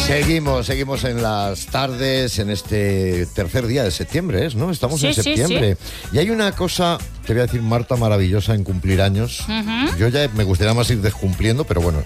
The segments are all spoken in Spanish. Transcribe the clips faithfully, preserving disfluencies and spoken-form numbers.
Seguimos, seguimos en las tardes, en este tercer día de septiembre, ¿es? ¿No? Estamos sí, en septiembre. Sí, sí. Y hay una cosa, te voy a decir, Marta, maravillosa en cumplir años. Uh-huh. Yo ya me gustaría más ir descumpliendo, pero bueno.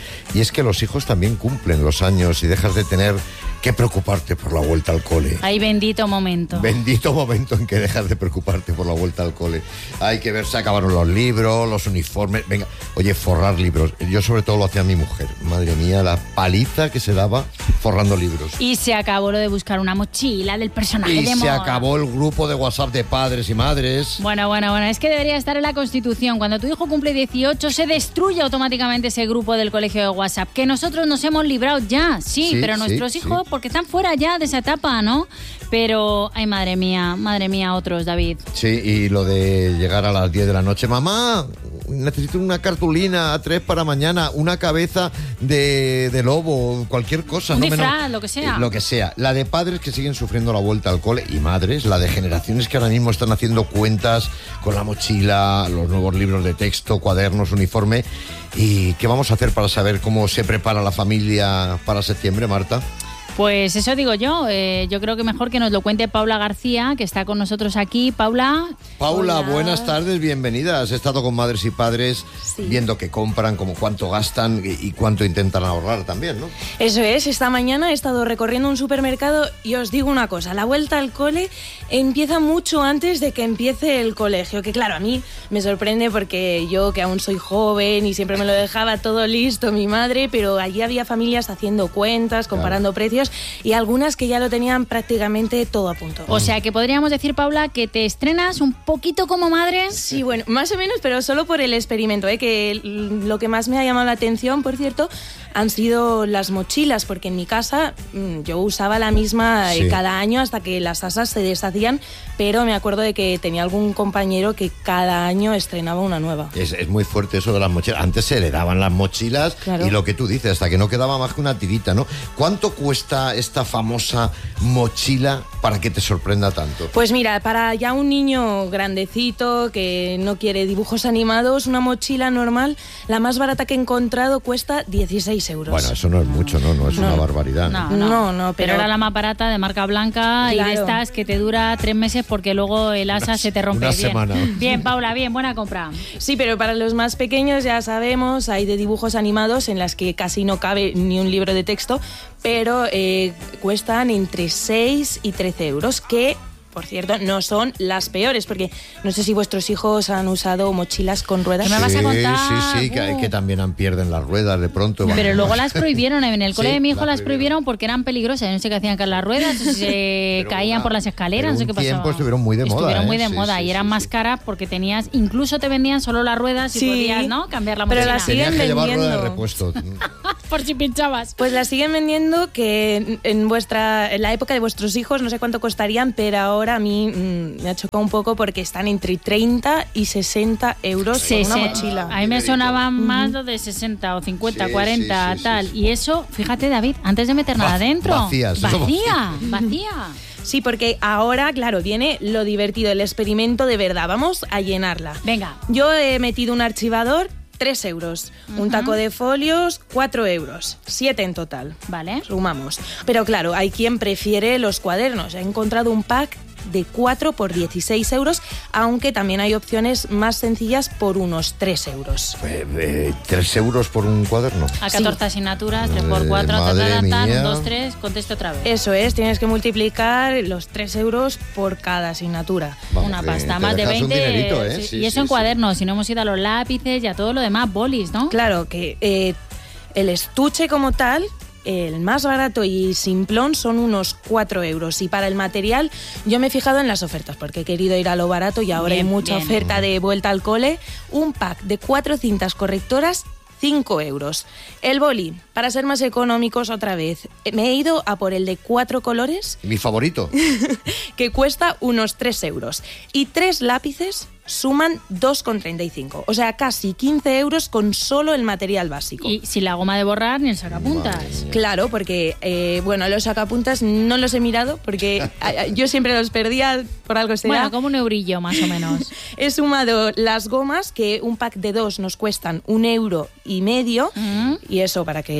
Y es que los hijos también cumplen los años y dejas de tener que preocuparte por la vuelta al cole. Ay, bendito momento. Bendito momento en que dejas de preocuparte por la vuelta al cole. Hay que ver, se acabaron los libros, los uniformes. Venga, oye, forrar libros. Yo sobre todo lo hacía mi mujer. Madre mía, la paliza que se daba forrando libros. Y se acabó lo de buscar una mochila del personaje y de moda. Y se acabó el grupo de WhatsApp de padres y madres. Bueno, bueno, bueno. Es que debería estar en la Constitución. Cuando tu hijo cumple dieciocho, se destruye automáticamente ese grupo del colegio de WhatsApp. Que nosotros nos hemos librado ya, sí, sí pero nuestros sí, hijos... Sí. Porque están fuera ya de esa etapa, ¿no? Pero, ay, madre mía, madre mía, otros, David. Sí, y lo de llegar a las diez de la noche. Mamá, necesito una cartulina a tres para mañana, una cabeza de, de lobo, cualquier cosa. Un no disfraz, menos, lo que sea. Eh, lo que sea. La de padres que siguen sufriendo la vuelta al cole y madres, la de generaciones que ahora mismo están haciendo cuentas con la mochila, los nuevos libros de texto, cuadernos, uniforme. ¿Y qué vamos a hacer para saber cómo se prepara la familia para septiembre, Marta? Pues eso digo yo, eh, yo creo que mejor que nos lo cuente Paula García, que está con nosotros aquí. Paula. Paula, hola. Buenas tardes, bienvenida. Has estado con madres y padres sí. viendo qué compran, como cuánto gastan y, y cuánto intentan ahorrar también, ¿no? Eso es, esta mañana he estado recorriendo un supermercado y os digo una cosa, la vuelta al cole empieza mucho antes de que empiece el colegio, que claro, a mí me sorprende porque yo que aún soy joven y siempre me lo dejaba todo listo mi madre, pero allí había familias haciendo cuentas, comparando claro. precios y algunas que ya lo tenían prácticamente todo a punto. O sea, que podríamos decir, Paula, que te estrenas un poquito como madre. Sí, bueno, más o menos, pero solo por el experimento, ¿eh? Que lo que más me ha llamado la atención, por cierto, han sido las mochilas, porque en mi casa yo usaba la misma sí. cada año hasta que las asas se deshacían, pero me acuerdo de que tenía algún compañero que cada año estrenaba una nueva. Es, es muy fuerte eso de las mochilas. Antes se le daban las mochilas claro. y lo que tú dices, hasta que no quedaba más que una tirita, ¿no? ¿Cuánto cuesta esta famosa mochila para que te sorprenda tanto? Pues mira, para ya un niño grandecito que no quiere dibujos animados, una mochila normal, la más barata que he encontrado cuesta dieciséis euros. Bueno, eso no es mucho, ¿no? No es no. una barbaridad. No, no, no, no pero... pero era la más barata, de marca blanca claro. y de estas que te dura tres meses porque luego el asa una, se te rompe. Una bien. semana. Bien, Paula, bien, buena compra. Sí, pero para los más pequeños ya sabemos, hay de dibujos animados en las que casi no cabe ni un libro de texto, pero eh, cuestan entre seis y trece euros, que... Por cierto, no son las peores, porque no sé si vuestros hijos han usado mochilas con ruedas. ¿Me vas a contar? Sí, sí, sí, uh. que, que también pierden las ruedas de pronto. Pero luego las prohibieron, en el cole sí, de mi hijo las prohibieron porque eran peligrosas. No sé qué hacían con las ruedas, si se caían una, por las escaleras, no sé qué pasó. Tiempo estuvieron muy de moda. Estuvieron ¿eh? muy de sí, moda sí, y eran sí, más sí. caras porque tenías, incluso te vendían solo las ruedas y sí, podías, ¿no? Cambiar la mochila. Pero las siguen Tenías que vendiendo. llevar ruedas de repuesto. Por si pinchabas. Pues las siguen vendiendo que en vuestra en la época de vuestros hijos no sé cuánto costarían, pero ahora a mí mmm, me ha chocado un poco porque están entre treinta y sesenta euros sí, por una sí. mochila. A mí me sonaban uh-huh. más lo de sesenta o cincuenta, sí, cuarenta, sí, sí, tal. Sí, sí. Y eso, fíjate, David, antes de meter nada adentro. Vacías. Vacía, vacía. Sí, porque ahora, claro, viene lo divertido, el experimento de verdad. Vamos a llenarla. Venga. Yo he metido un archivador, tres euros. Uh-huh. Un taco de folios, cuatro euros. siete en total. Vale. Sumamos. Pero claro, hay quien prefiere los cuadernos. He encontrado un pack de cuatro por dieciséis euros, aunque también hay opciones más sencillas por unos tres euros. Eh, eh, ¿tres euros por un cuaderno? A catorce sí. asignaturas, tres por cuatro, un, dos, tres, contesto otra vez. Eso es, tienes que multiplicar los tres euros por cada asignatura. Vamos, una pasta, más de veinte. Un dinerito, ¿eh? sí, sí, y eso sí, en sí. cuadernos, si no hemos ido a los lápices y a todo lo demás, bolis, ¿no? Claro, que eh, el estuche como tal, el más barato y simplón son unos cuatro euros. Y para el material yo me he fijado en las ofertas porque he querido ir a lo barato y ahora bien, hay mucha bien. oferta de vuelta al cole. Un pack de cuatro cintas correctoras, cinco euros. El boli, para ser más económicos otra vez, me he ido a por el de cuatro colores. Mi favorito. Que cuesta unos tres euros. Y tres lápices suman dos con treinta y cinco. O sea, casi quince euros con solo el material básico. Y sin la goma de borrar ni el sacapuntas. Claro, porque, eh, bueno, los sacapuntas no los he mirado porque yo siempre los perdía, por algo será. Bueno, como un eurillo más o menos. He sumado las gomas, que un pack de dos nos cuestan un euro y medio. Uh-huh. Y eso, para que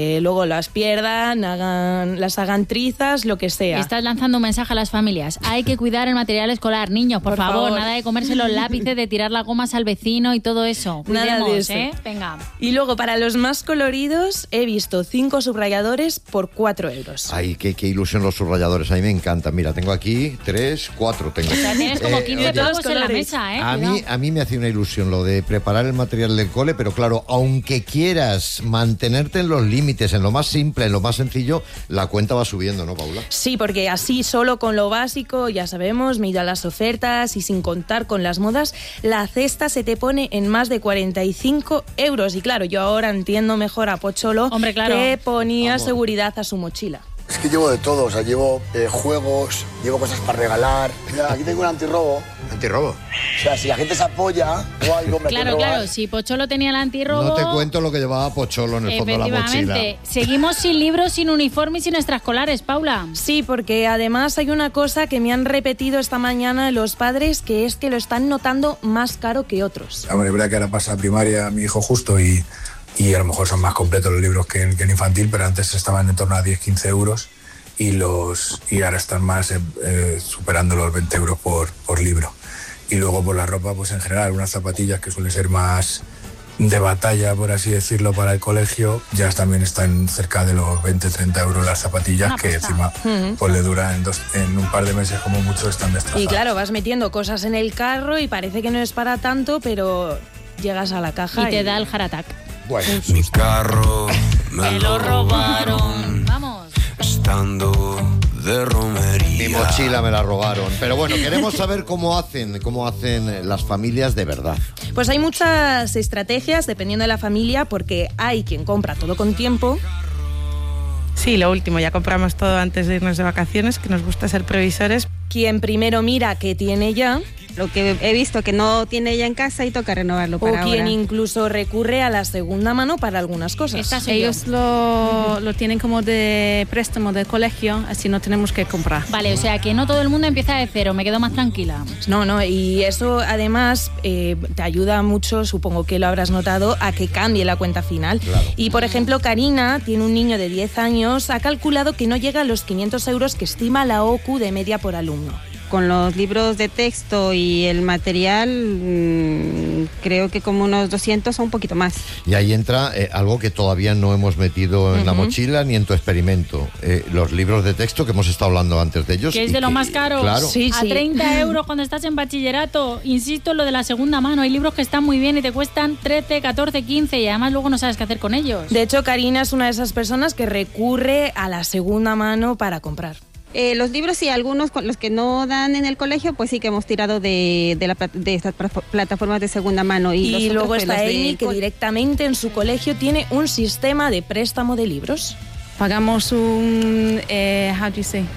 que luego las pierdan, hagan, las hagan trizas, lo que sea. Estás lanzando un mensaje a las familias. Hay que cuidar el material escolar, niños, por, por favor, favor. Nada de comerse los lápices, de tirar las gomas al vecino y todo eso. Cuidemos, nada de eso. ¿eh? Venga. Y luego, para los más coloridos, he visto cinco subrayadores por cuatro euros. Ay, qué, qué ilusión los subrayadores. A mí me encantan. Mira, tengo aquí tres, cuatro tengo. O sea, tienes como quince pavos en la mesa, ¿eh? A mí, a mí me hace una ilusión lo de preparar el material del cole, pero claro, aunque quieras mantenerte en los límites, en lo más simple, en lo más sencillo, la cuenta va subiendo, ¿no, Paula? Sí, porque así solo con lo básico, ya sabemos, me he ido a las ofertas y sin contar con las modas, la cesta se te pone en más de cuarenta y cinco euros. Y claro, yo ahora entiendo mejor a Pocholo, Hombre, claro. que ponía Vamos. seguridad a su mochila. Es que llevo de todo, o sea, llevo eh, juegos, llevo cosas para regalar. Mira, aquí tengo un antirrobo. ¿Antirrobo? O sea, si la gente se apoya, o algo me Claro, claro, si Pocholo tenía el antirrobo... No te cuento lo que llevaba Pocholo en el fondo de la mochila. Seguimos sin libros, sin uniforme y sin extraescolares, Paula. Sí, porque además hay una cosa que me han repetido esta mañana los padres, que es que lo están notando más caro que otros. Hombre, es verdad que ahora pasa a primaria mi hijo justo y... y a lo mejor son más completos los libros que, que en infantil, pero antes estaban en torno a diez a quince euros y, los, y ahora están más eh, eh, superando los veinte euros por, por libro. Y luego por la ropa, pues en general, unas zapatillas que suelen ser más de batalla, por así decirlo, para el colegio, ya también están cerca de los veinte a treinta euros las zapatillas, que encima uh-huh. pues le duran en, dos, en un par de meses como mucho, están destrozadas. Y claro, vas metiendo cosas en el carro y parece que no es para tanto, pero llegas a la caja y, y... te da el jaratak. Bueno, mi carro me, me lo robaron. Vamos. Estando de romería. Mi mochila me la robaron. Pero bueno, queremos saber cómo hacen, cómo hacen las familias de verdad. Pues hay muchas estrategias dependiendo de la familia, porque hay quien compra todo con tiempo. Sí, lo último, ya compramos todo antes de irnos de vacaciones, que nos gusta ser previsores. Quien primero mira qué tiene ya. Lo que he visto que no tiene ella en casa y toca renovarlo para ahora. O quien incluso recurre a la segunda mano para algunas cosas. Ellos lo, lo tienen como de préstamo del colegio, así no tenemos que comprar. Vale, o sea que no todo el mundo empieza de cero, me quedo más tranquila. No, no, y eso además eh, te ayuda mucho, supongo que lo habrás notado, a que cambie la cuenta final. Claro. Y por ejemplo, Karina tiene un niño de diez años, ha calculado que no llega a los quinientos euros que estima la O C U de media por alumno. Con los libros de texto y el material, mmm, creo que como unos doscientos o un poquito más. Y ahí entra eh, algo que todavía no hemos metido en uh-huh. la mochila ni en tu experimento. Eh, los libros de texto que hemos estado hablando antes de ellos. Que es de lo que, más caro. Claro. Sí, sí. A treinta euros cuando estás en bachillerato. Insisto en lo de la segunda mano. Hay libros que están muy bien y te cuestan trece, catorce, quince y además luego no sabes qué hacer con ellos. De hecho, Karina es una de esas personas que recurre a la segunda mano para comprar. Eh, los libros sí, algunos con los que no dan en el colegio, pues sí que hemos tirado de, de, la, de estas plataformas de segunda mano. Y, y los luego otros, está pues, Amy, de... que directamente en su colegio tiene un sistema de préstamo de libros. Pagamos un, eh, how do you say,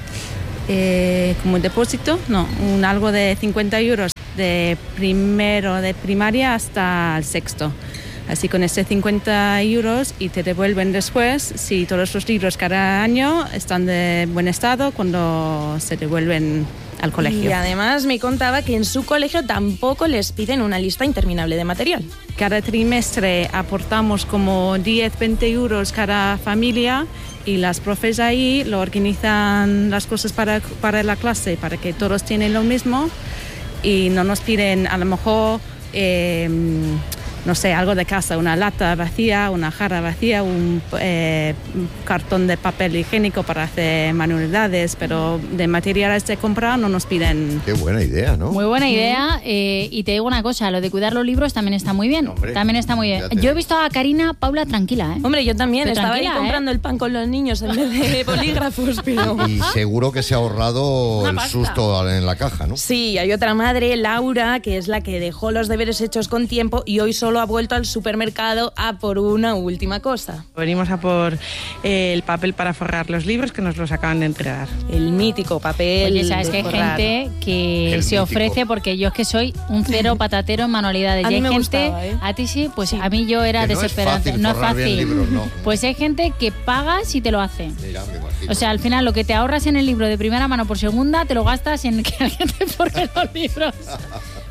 eh, como depósito, no, un algo de cincuenta euros de primero de primaria hasta el sexto. Así con ese cincuenta euros y te devuelven después, si todos los libros cada año están de buen estado, cuando se devuelven al colegio. Y además me contaba que en su colegio tampoco les piden una lista interminable de material. Cada trimestre aportamos como diez, veinte euros cada familia y las profes ahí lo organizan las cosas para, para la clase, para que todos tienen lo mismo y no nos piden a lo mejor... Eh, no sé, algo de casa, una lata vacía, una jarra vacía, un eh, cartón de papel higiénico para hacer manualidades, pero de materiales de compra no nos piden. Qué buena idea, ¿no? Muy buena idea, eh, y te digo una cosa, lo de cuidar los libros también está muy bien. Hombre, también está muy bien. Yo he visto a Karina, Paula, tranquila, ¿eh? Hombre, yo también, pero estaba ahí comprando ¿eh? el pan con los niños en vez de bolígrafos, pero... Y seguro que se ha ahorrado una el pasta. Susto en la caja, ¿no? Sí, hay otra madre, Laura, que es la que dejó los deberes hechos con tiempo y hoy solo ha vuelto al supermercado a por una última cosa. Venimos a por eh, el papel para forrar los libros que nos los acaban de entregar. El mítico papel. Oye, sabes que hay forrar. gente que el se mítico. ofrece, porque yo es que soy un cero patatero en manualidades. A y mí hay me gente, gustaba, ¿eh? a ti sí, pues sí. a mí yo era que no desesperante. Es fácil no es fácil. Libros, no. Pues hay gente que pagas y te lo hace. Mira, me imagino. O sea, al final lo que te ahorras en el libro de primera mano por segunda, te lo gastas en que alguien te forre los libros.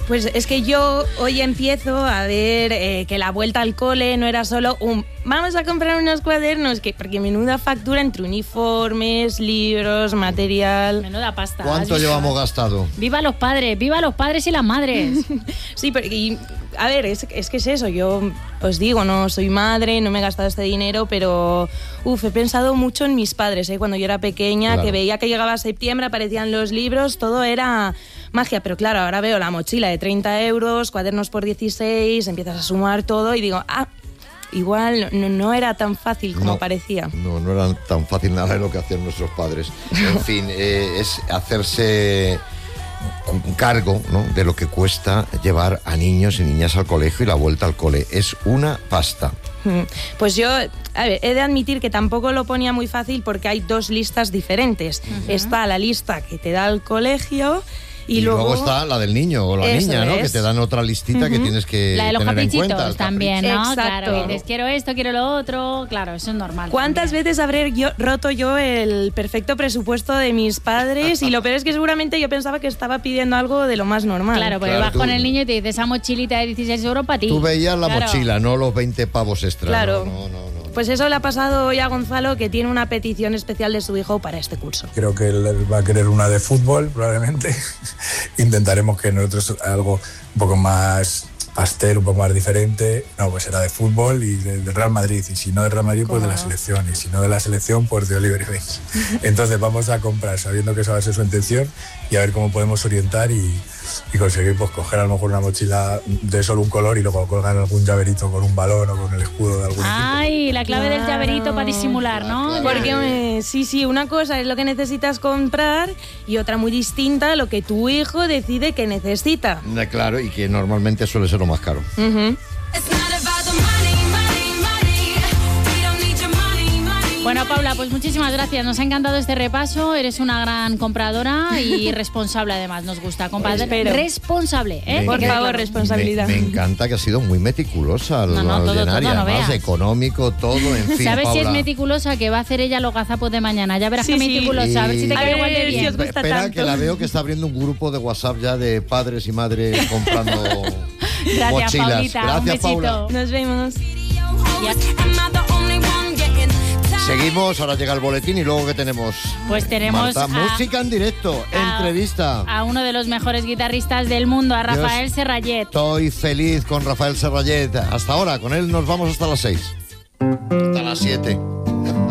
Pues es que yo hoy empiezo a ver eh, que la vuelta al cole no era solo un vamos a comprar unos cuadernos, que porque menuda factura entre uniformes, libros, material. Menuda pasta. ¿Cuánto llevamos gastado? ¡Viva los padres! ¡Viva los padres y las madres! Sí, pero y, a ver, es, es que es eso, yo os digo, no soy madre, no me he gastado este dinero, pero uf, he pensado mucho en mis padres, ¿eh? Cuando yo era pequeña, claro. Que veía que llegaba septiembre, aparecían los libros, todo era magia, pero claro, ahora veo la mochila de treinta euros, cuadernos por dieciséis, empiezas a sumar todo y digo, ah, igual no, no era tan fácil como no, parecía. No, no era tan fácil nada de lo que hacían nuestros padres. En fin, eh, es hacerse un cargo, ¿no?, de lo que cuesta llevar a niños y niñas al colegio y la vuelta al cole. Es una pasta. Pues yo, a ver, he de admitir que tampoco lo ponía muy fácil porque hay dos listas diferentes. Uh-huh. Está la lista que te da el colegio y, y luego, luego está la del niño o la niña, ¿no? Es. Que te dan otra listita, uh-huh, que tienes que la de los tener en cuenta. caprichitos también, ¿no? Exacto. Claro, que dices, quiero esto, quiero lo otro. Claro, eso es normal. ¿Cuántas también. veces habré yo, roto yo el perfecto presupuesto de mis padres? Y lo peor es que seguramente yo pensaba que estaba pidiendo algo de lo más normal. Claro, porque claro, vas tú, con el niño y te dices, esa mochilita de dieciséis euros para ti. Tú veías la claro. mochila, no los veinte pavos extra. Claro. No, no, no, no. Pues eso le ha pasado hoy a Gonzalo, que tiene una petición especial de su hijo para este curso. Creo que él va a querer una de fútbol, probablemente. Intentaremos que nosotros algo un poco más pastel, un poco más diferente. No, pues será de fútbol y del de Real Madrid. Y si no de Real Madrid, pues de la selección. Y si no de la selección, pues de Oliver y Benz. Entonces vamos a comprar sabiendo que esa va a ser su intención y a ver cómo podemos orientar y, y conseguir pues coger a lo mejor una mochila de solo un color y luego colgar algún llaverito con un balón o con el escudo de algún Ay, equipo. La clave claro. del llaverito para disimular, ¿no? Claro. Porque me, sí, sí, una cosa es lo que necesitas comprar y otra muy distinta lo que tu hijo decide que necesita. Claro, y que normalmente suele ser lo más caro. Uh-huh. Bueno, Paula, pues muchísimas gracias. Nos ha encantado este repaso. Eres una gran compradora y responsable, además. Nos gusta. Compradora Espero. responsable, ¿eh? Por Me- favor, responsabilidad. Me, me encanta que ha sido muy meticulosa, No, no, todo, ordenaria, todo, no además, veas. económico, todo, en fin, ¿Sabes si es Paula. meticulosa? Que va a hacer ella los gazapos de mañana. Ya verás Sí, que sí. meticulosa. A ver si te Y- queda A ver igual de si bien. os gusta Espera, tanto. que la veo que está abriendo un grupo de WhatsApp ya de padres y madres comprando Gracias, mochilas. Paulita. Gracias, Un besito. Paula. Nos vemos. Seguimos, ahora llega el boletín y luego ¿qué tenemos? Pues tenemos Marta, a- música en directo, a- entrevista. A uno de los mejores guitarristas del mundo, a Rafael Dios. Serrallet. Estoy feliz con Rafael Serrallet. Hasta ahora, con él nos vamos hasta las seis. Hasta las siete.